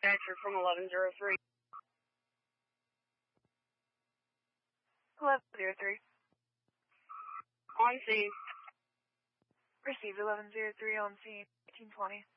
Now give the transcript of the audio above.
Dispatcher from 1103. 1103. On scene. Received 1103 on scene, 1820.